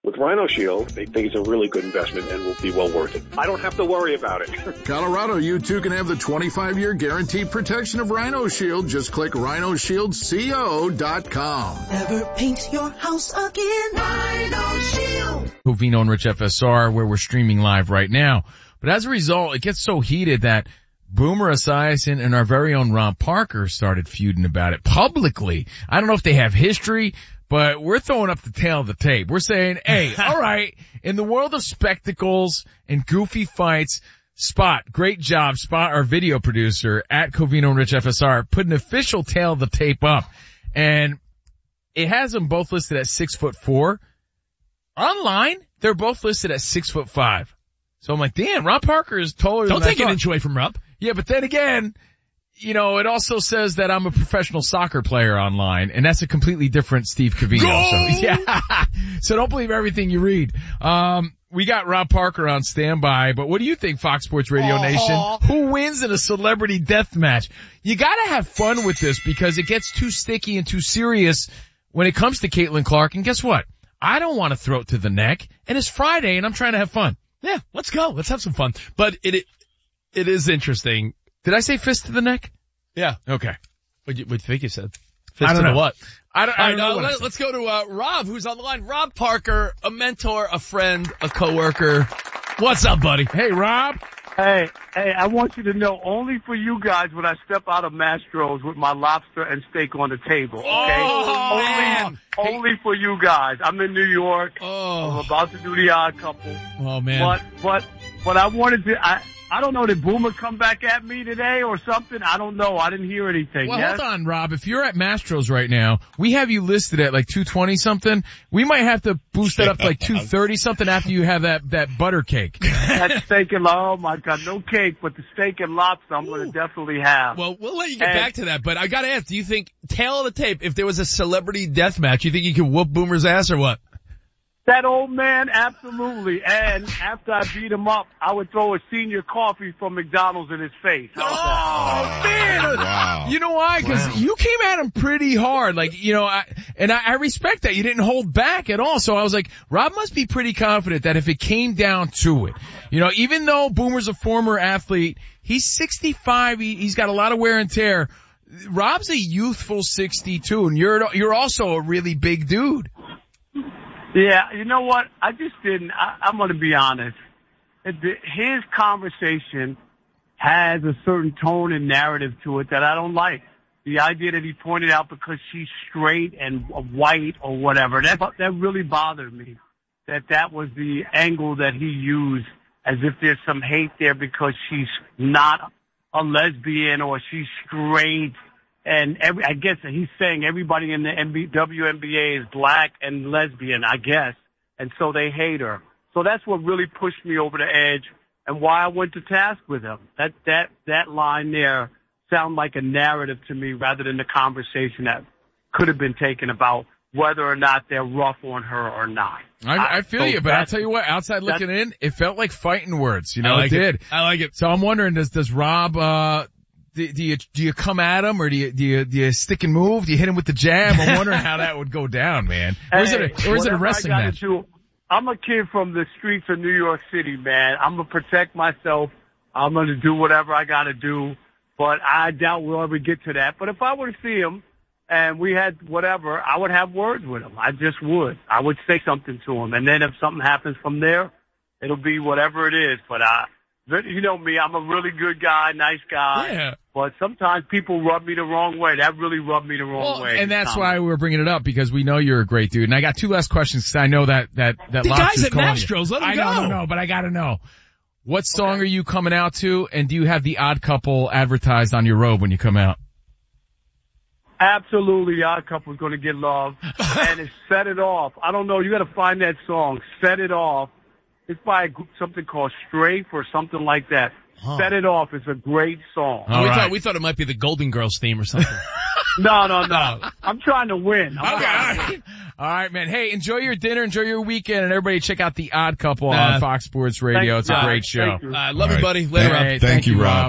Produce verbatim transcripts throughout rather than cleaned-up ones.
With Rhino Shield, they think it's a really good investment and will be well worth it. I don't have to worry about it. Colorado, you too can have the twenty-five year guaranteed protection of Rhino Shield. Just click rhino shield co dot com. Never paint your house again. Rhino Shield. Covino and Rich F S R, where we're streaming live right now. But as a result, it gets so heated that Boomer Esiason and our very own Rob Parker started feuding about it publicly. I don't know if they have history, but we're throwing up the tail of the tape. We're saying, hey, all right, in the world of spectacles and goofy fights, Spot, great job, Spot, our video producer at Covino and Rich F S R, put an official tail of the tape up. And it has them both listed at six foot four. Online, they're both listed at six foot five. So I'm like, damn, Rob Parker is taller than I thought. Don't take an inch away from Rob. Yeah, but then again, you know, it also says that I'm a professional soccer player online, and that's a completely different Steve Covino. So, yeah. So don't believe everything you read. Um, we got Rob Parker on standby, but what do you think, Fox Sports Radio Aww. Nation? Who wins in a celebrity death match? You gotta have fun with this because it gets too sticky and too serious when it comes to Caitlin Clark. And guess what? I don't want to throw it to the neck, and it's Friday, and I'm trying to have fun. Yeah, let's go. Let's have some fun. But it, it, it is interesting. Did I say fist to the neck? Yeah. Okay. What do you, what do you think you said? I Fist don't to know. the what? I don't, I don't All know. right, what uh, I let, said. let's go to uh, Rob, who's on the line. Rob Parker, a mentor, a friend, a coworker. What's up, buddy? Hey, Rob. Hey, hey, I want you to know, only for you guys when I step out of Mastro's with my lobster and steak on the table, okay? Oh, only, man. only for you guys. I'm in New York. Oh. I'm about to do the Odd Couple. Oh, man. But, but, but I wanted to, I, I don't know, did Boomer come back at me today or something? I don't know. I didn't hear anything. Well, yes? hold on, Rob. If you're at Mastro's right now, we have you listed at like two twenty something. We might have to boost that up to like two thirty something after you have that, that butter cake. That steak and lobster, oh my God, no cake, but the steak and lobster I'm going to definitely have. Well, we'll let you get And- back to that, but I gotta ask, do you think, tail of the tape, if there was a celebrity death match, you think you could whoop Boomer's ass or what? That old man, absolutely. And after I beat him up, I would throw a senior coffee from McDonald's in his face. How's Oh, man. Wow. You know why? Because Wow. you came at him pretty hard. Like, you know, I, and I, I respect that. You didn't hold back at all. So I was like, Rob must be pretty confident that if it came down to it, you know, even though Boomer's a former athlete, he's sixty-five. He, he's got a lot of wear and tear. Rob's a youthful sixty-two, and you're, you're also a really big dude. Yeah, you know what? I just didn't. I, I'm going to be honest. It- the- His conversation has a certain tone and narrative to it that I don't like. The idea that he pointed out because she's straight and white or whatever, that that really bothered me. That that was the angle that he used, as if there's some hate there because she's not a lesbian or she's straight. And every, I guess he's saying everybody in the N B A, W N B A is black and lesbian, I guess. And so they hate her. So that's what really pushed me over the edge and why I went to task with him. That, that, that line there sounded like a narrative to me rather than the conversation that could have been taken about whether or not they're rough on her or not. I, I feel so you, but I'll that's- tell you what, outside looking in, it felt like fighting words. You know, I like it it. did. I like it. So I'm wondering, does, does Rob, uh, do, do you, do you come at him or do you, do you, do you stick and move? Do you hit him with the jab? I'm wondering how that would go down, man. Or is it a, or is it a Whatever I wrestling gotta match? do, I'm a kid from the streets of New York City, man. I'm gonna protect myself. I'm gonna do whatever I gotta do, but I doubt we'll ever get to that. But if I were to see him and we had whatever, I would have words with him. I just would. I would say something to him. And then if something happens from there, it'll be whatever it is. But I, you know me, I'm a really good guy, nice guy. Yeah. But sometimes people rub me the wrong way. That really rubbed me the wrong Well, way. and that's why we're bringing it up, because we know you're a great dude. And I got two last questions because I know that, that, that The Lobster's guy's at calling you. Mastro's, let him I go. know, no, no, but I gotta know. What song are you coming out to? And do you have the Odd Couple advertised on your robe when you come out? Absolutely, Odd Couple's going to get love, and it's Set It Off. I don't know, you got to find that song, Set It Off. It's by a group, something called Strafe or something like that. Huh. Set It Off is a great song. All we right. thought we thought it might be the Golden Girls theme or something. No, no, no. I'm trying to win. I'm Okay, trying to all win. right. All right, man. Hey, enjoy your dinner, enjoy your weekend, and everybody check out The Odd Couple Nah. on Fox Sports Radio. Thank It's a you, great guys. show. Thank you. I uh, love All you, right. buddy. Later, Hey, Rob. thank, Thank you, you, Rob.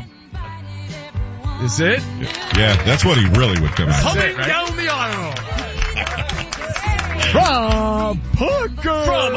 Is it? Yeah, that's what he really would come out. That's Coming it, right? down the aisle. Rob Parker. From